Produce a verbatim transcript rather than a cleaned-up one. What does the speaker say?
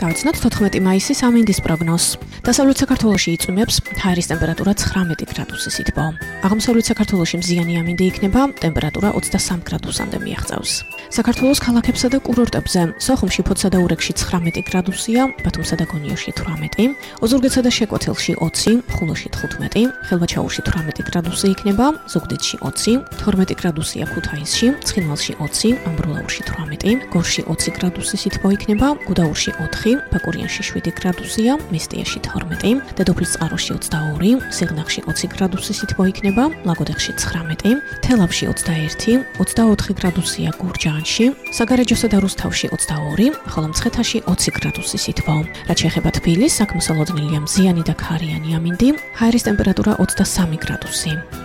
დავიცნოთ თოთხმეტი მაისის ამინდის პროგნოზს. დასავლეთ საქართველოში იწვიმებს ჰაერის ტემპერატურა ცხრამეტი გრადუსი სითბო. აღმოსავლეთ საქართველოში მზიანი ამინდი იქნება, ტემპერატურა ოცდასამ გრადუსამდე მიაღწევს. საქართველოს ქალაქებსა და კურორტებზე სოხუმში, ფოთსა და ურეკში ცხრამეტი გრადუსია, ბათუმსა და გონიოში თვრამეტი, ოზურგეთსა და შეკვეთილში ოცი, ხულოში თხუთმეტი, ხელვაჩაურში თვრამეტი გრადუსი იქნება, ზუგდიდში ოცი, თორმეტი გრადუსია ქუთაისში, ცხინვალში ოცი, ამბროლაურში თვრამეტი, გორში ოცი გრადუსი სითბო იქნება, გუდაურში ოთხი, ბაკურიანში შვიდი გრადუსია, მესტიაში თორმეტი, დედოფლის წყაროში ოცდაორი, სიღნაღში ოცი გრადუსი სითბო იქნება, ლაგოდეხში ცხრამეტი, თელავში ოცდაერთი, ოცდაოთხი გრადუსია გურჯაანში, საგარეჯოსა და რუსთავში ოცდაორი, ხოლო მცხეთაში ოცი გრადუსი სითბო. რაც შეეხება თბილისს, აქ მოსალოდნელია მზიანი და ქარიანი ამინდი, ჰაერის ტემპერატურა ოცდასამი გრადუსი.